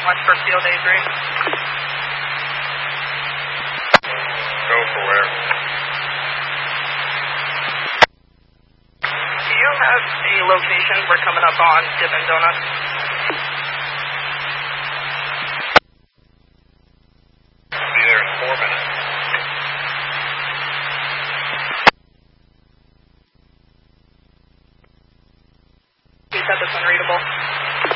Watch for field A3. Go for where? Do you have a location? We're coming up on Dippin' Donuts. Be there in 4 minutes. You said this unreadable.